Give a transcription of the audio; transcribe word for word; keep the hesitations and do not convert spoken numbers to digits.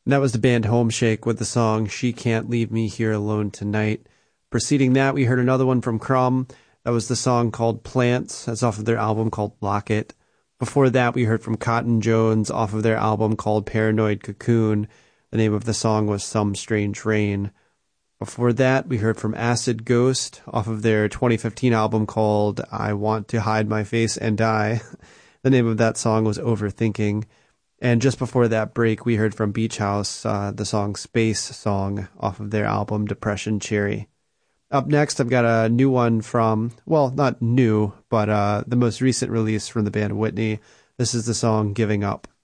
And that was the band Homeshake with the song She Can't Leave Me Here Alone Tonight. Preceding that, we heard another one from Crumb. That was the song called Plants. That's off of their album called Locket. Before that, we heard from Cotton Jones off of their album called Paranoid Cocoon. The name of the song was Some Strange Rain. Before that, we heard from Acid Ghost off of their twenty fifteen album called I Want to Hide My Face and Die. The name of that song was Overthinking. And just before that break, we heard from Beach House, uh, the song Space Song off of their album Depression Cherry. Up next, I've got a new one from, well, not new, but uh, the most recent release from the band Whitney. This is the song Giving Up.